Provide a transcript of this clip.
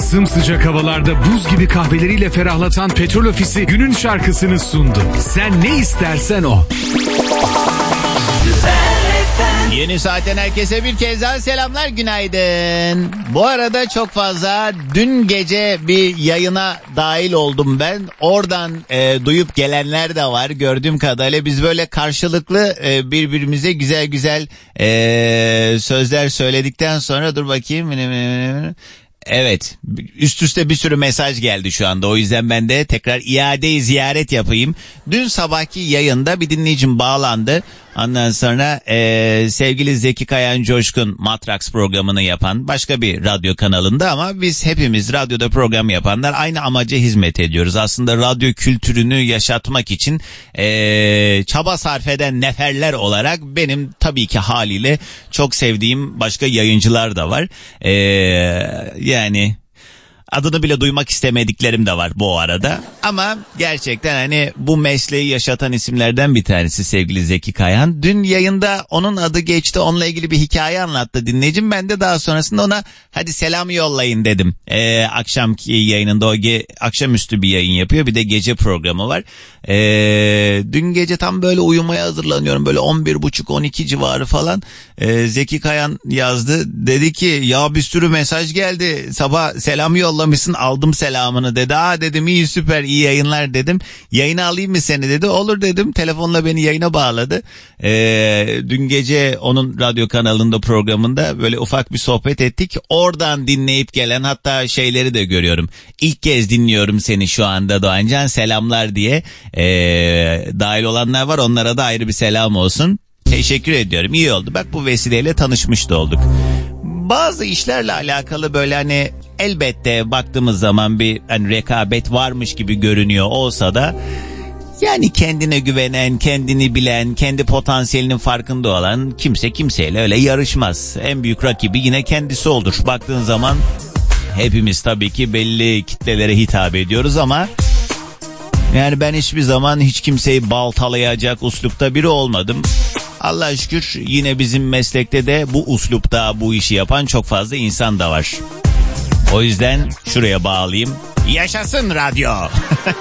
Sımsıcak havalarda buz gibi kahveleriyle ferahlatan Petrol Ofisi günün şarkısını sundu. Sen ne istersen o. Yeni saatten herkese bir kez daha selamlar, günaydın. Bu arada çok fazla dün gece bir yayına dahil oldum ben. Oradan duyup gelenler de var gördüğüm kadarıyla. Biz böyle karşılıklı birbirimize güzel güzel sözler söyledikten sonra dur bakayım. Evet, üst üste bir sürü mesaj geldi şu anda, o yüzden ben de tekrar iade-i ziyaret yapayım. Dün sabahki yayında bir dinleyicim bağlandı. Ondan sonra sevgili Zeki Kayan Coşkun Matrax programını yapan başka bir radyo kanalında, ama biz hepimiz radyoda program yapanlar aynı amaca hizmet ediyoruz. Aslında radyo kültürünü yaşatmak için çaba sarf eden neferler olarak benim tabii ki haliyle çok sevdiğim başka yayıncılar da var. Yani adını bile duymak istemediklerim de var bu arada. Ama gerçekten hani bu mesleği yaşatan isimlerden bir tanesi sevgili Zeki Kayan. Dün yayında onun adı geçti. Onunla ilgili bir hikaye anlattı dinleyicim. Ben de daha sonrasında ona hadi selam yollayın dedim. Akşamki yayınında o akşamüstü bir yayın yapıyor. Bir de gece programı var. Dün gece tam böyle uyumaya hazırlanıyorum. Böyle 11.30-12 civarı falan. Zeki Kayan yazdı. Dedi ki ya bir sürü mesaj geldi. Sabah selam yollamışsın, aldım selamını dedi. Dedim iyi, süper, iyi yayınlar dedim. Yayına alayım mı seni dedi. Olur dedim. Telefonla beni yayına bağladı. Dün gece onun radyo kanalında programında böyle ufak bir sohbet ettik. Oradan dinleyip gelen, hatta şeyleri de görüyorum. İlk kez dinliyorum seni şu anda Doğancan, selamlar diye dahil olanlar var. Onlara da ayrı bir selam olsun. Teşekkür ediyorum. İyi oldu. Bak bu vesileyle tanışmış da olduk. Bazı işlerle alakalı böyle hani elbette baktığımız zaman bir hani rekabet varmış gibi görünüyor olsa da yani kendine güvenen, kendini bilen, kendi potansiyelinin farkında olan kimse kimseyle öyle yarışmaz. En büyük rakibi yine kendisi olur. Baktığın zaman hepimiz tabii ki belli kitlelere hitap ediyoruz ama yani ben hiçbir zaman hiç kimseyi baltalayacak uslupta biri olmadım. Allah'a şükür yine bizim meslekte de bu uslupta bu işi yapan çok fazla insan da var. O yüzden şuraya bağlayayım. Yaşasın radyo.